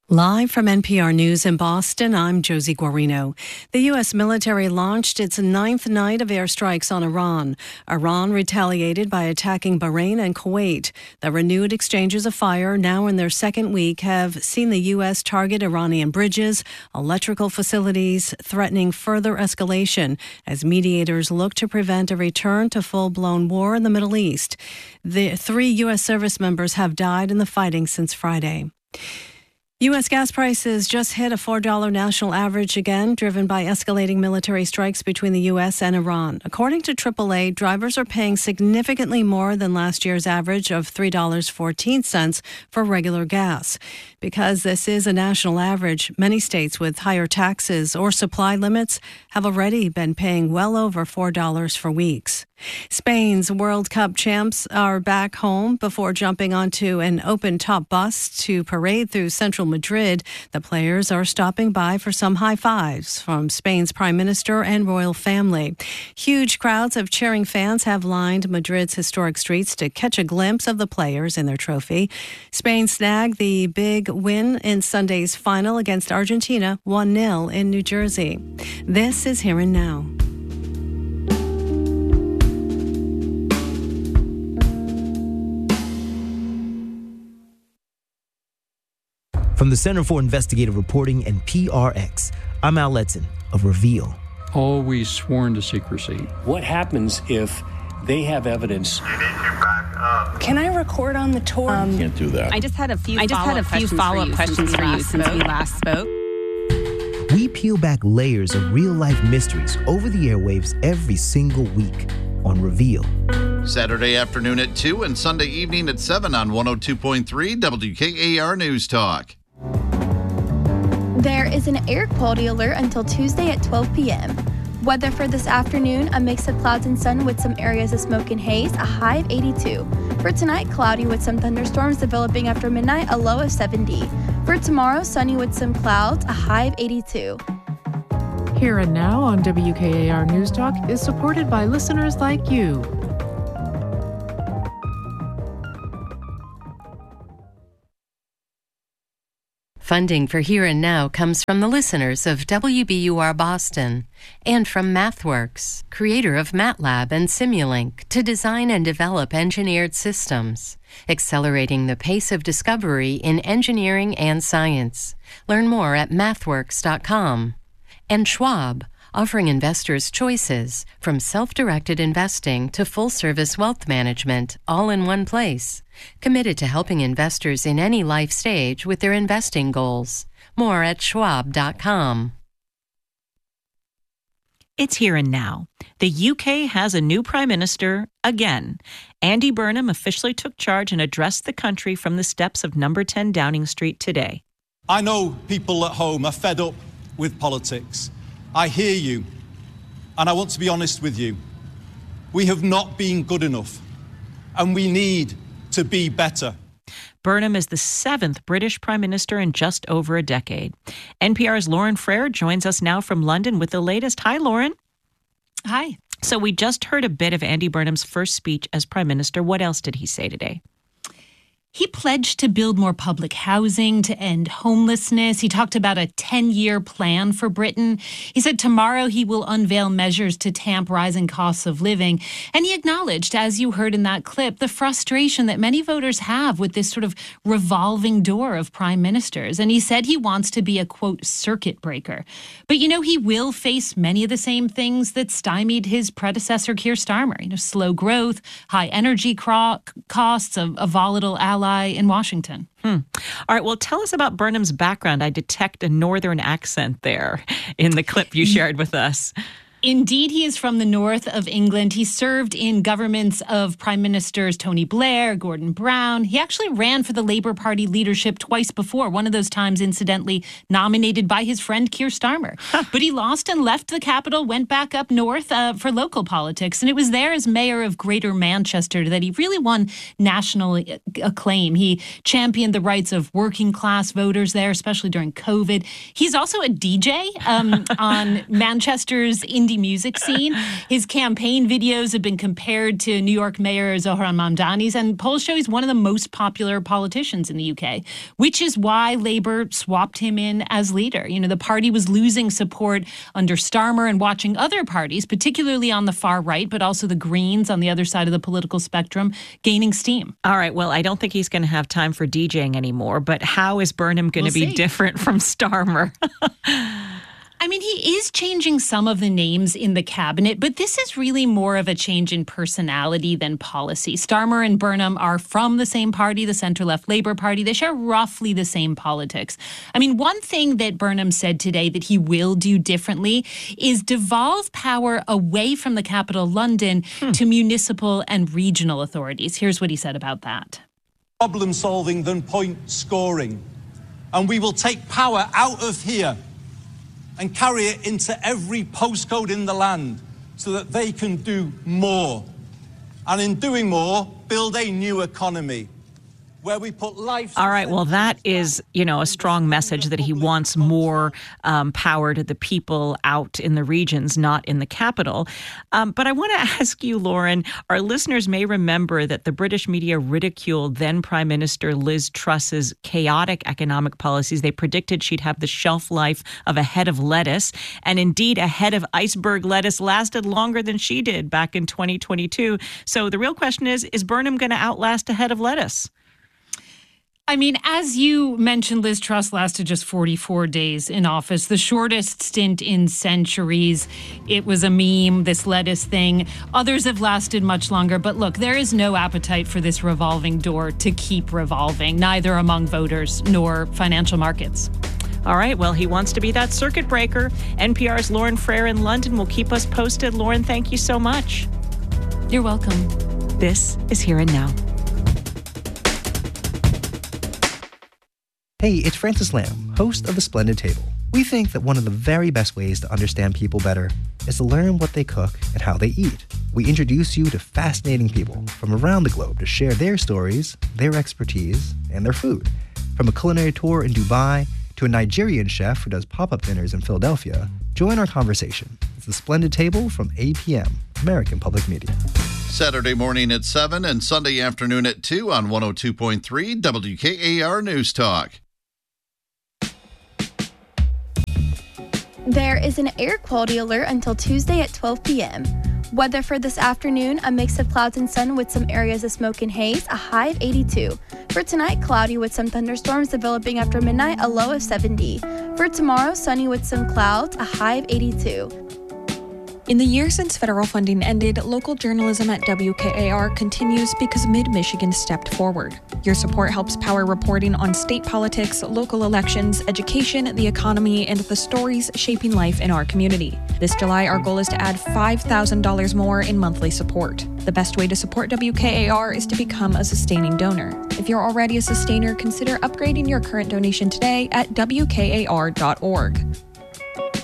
Live from NPR News in Boston, I'm Josie Guarino. The U.S. military launched its 9th night of airstrikes on Iran. Iran retaliated by attacking Bahrain and Kuwait. The renewed exchanges of fire, now in their second week, have seen the U.S. target Iranian bridges, electrical facilities, threatening further escalation as mediators look to prevent a return to full-blown war in the Middle East. The 3 U.S. service members have died in the fighting since Friday. U.S. gas prices just hit a $4 national average again, driven by escalating military strikes between the U.S. and Iran. According to AAA, drivers are paying significantly more than last year's average of $3.14 for regular gas. Because this is a national average, many states with higher taxes or supply limits have already been paying well over $4 for weeks. Spain's World Cup champs are back home before jumping onto an open-top bus to parade through central Madrid. The players are stopping by for some high fives from Spain's prime minister and royal family. Huge crowds of cheering fans have lined Madrid's historic streets to catch a glimpse of the players and their trophy. Spain snagged the big win in Sunday's final against Argentina, 1-0 in New Jersey. This is Here and Now. From the Center for Investigative Reporting and PRX, I'm Al Letson of Reveal. Always sworn to secrecy. What happens if they have evidence? You need to back up. Can I record on the tour? Can't do that. I just had a few follow-up questions for you since we last spoke. We peel back layers of real-life mysteries over the airwaves every single week on Reveal. Saturday afternoon at 2 and Sunday evening at 7 on 102.3 WKAR News Talk. There is an air quality alert until Tuesday at 12 p.m. Weather for this afternoon, a mix of clouds and sun with some areas of smoke and haze, a high of 82. For tonight, cloudy with some thunderstorms developing after midnight, a low of 70. For tomorrow, sunny with some clouds, a high of 82. Here and Now on WKAR News Talk is supported by listeners like you. Funding for Here and Now comes from the listeners of WBUR Boston and from MathWorks, creator of MATLAB and Simulink, to design and develop engineered systems, accelerating the pace of discovery in engineering and science. Learn more at mathworks.com. And Schwab, offering investors choices from self-directed investing to full-service wealth management, all in one place. Committed to helping investors in any life stage with their investing goals. More at schwab.com. It's Here and Now. The UK has a new Prime Minister again. Andy Burnham officially took charge and addressed the country from the steps of number 10 Downing Street today. I know people at home are fed up with politics. I hear you, and I want to be honest with you. We have not been good enough, and we need to be better. Burnham is the 7th British Prime Minister in just over a decade. NPR's Lauren Frere joins us now from London with the latest. Hi, Lauren. Hi. So we just heard a bit of Andy Burnham's first speech as Prime Minister. What else did he say today? He pledged to build more public housing, to end homelessness. He talked about a 10-year plan for Britain. He said tomorrow he will unveil measures to tamp rising costs of living. And he acknowledged, as you heard in that clip, the frustration that many voters have with this sort of revolving door of prime ministers. And he said he wants to be a, quote, circuit breaker. But, he will face many of the same things that stymied his predecessor, Keir Starmer. Slow growth, high energy costs, a volatile ally in Washington. All right. Well, tell us about Burnham's background. I detect a northern accent there in the clip you shared with us. Indeed, he is from the north of England. He served in governments of Prime Ministers Tony Blair, Gordon Brown. He actually ran for the Labour Party leadership twice before, one of those times, incidentally, nominated by his friend Keir Starmer. But he lost and left the capital, went back up north for local politics. And it was there as mayor of Greater Manchester that he really won national acclaim. He championed the rights of working class voters there, especially during COVID. He's also a DJ on Manchester's indie indie music scene. His campaign videos have been compared to New York Mayor Zohran Mamdani's, and polls show he's one of the most popular politicians in the UK, which is why Labour swapped him in as leader. You know, the party was losing support under Starmer and watching other parties, particularly on the far right, but also the Greens on the other side of the political spectrum, gaining steam. All right, well, I don't think he's going to have time for DJing anymore, but how is Burnham going to be different from Starmer? I mean, he is changing some of the names in the cabinet, but this is really more of a change in personality than policy. Starmer and Burnham are from the same party, the centre-left Labour Party. They share roughly the same politics. I mean, one thing that Burnham said today that he will do differently is devolve power away from the capital, London, to municipal and regional authorities. Here's what he said about that. Problem solving than point scoring. And we will take power out of here and carry it into every postcode in the land so that they can do more. And in doing more, build a new economy where we put life... All right, well, that is, a strong message that he wants more power to the people out in the regions, not in the capital. But I want to ask you, Lauren, our listeners may remember that the British media ridiculed then Prime Minister Liz Truss's chaotic economic policies. They predicted she'd have the shelf life of a head of lettuce. And indeed, a head of iceberg lettuce lasted longer than she did back in 2022. So the real question is Burnham going to outlast a head of lettuce? I mean, as you mentioned, Liz Truss lasted just 44 days in office, the shortest stint in centuries. It was a meme, this lettuce thing. Others have lasted much longer. But look, there is no appetite for this revolving door to keep revolving, neither among voters nor financial markets. All right, well, he wants to be that circuit breaker. NPR's Lauren Frere in London will keep us posted. Lauren, thank you so much. You're welcome. This is Here and Now. Hey, it's Francis Lamb, host of The Splendid Table. We think that one of the very best ways to understand people better is to learn what they cook and how they eat. We introduce you to fascinating people from around the globe to share their stories, their expertise, and their food. From a culinary tour in Dubai to a Nigerian chef who does pop-up dinners in Philadelphia, join our conversation. It's The Splendid Table from APM, American Public Media. Saturday morning at 7 and Sunday afternoon at 2 on 102.3 WKAR News Talk. There is an air quality alert until Tuesday at 12 p.m. Weather for this afternoon, a mix of clouds and sun with some areas of smoke and haze, a high of 82. For tonight, cloudy with some thunderstorms developing after midnight, a low of 70. For tomorrow, sunny with some clouds, a high of 82. In the year since federal funding ended, local journalism at WKAR continues because Mid-Michigan stepped forward. Your support helps power reporting on state politics, local elections, education, the economy, and the stories shaping life in our community. This July, our goal is to add $5,000 more in monthly support. The best way to support WKAR is to become a sustaining donor. If you're already a sustainer, consider upgrading your current donation today at WKAR.org.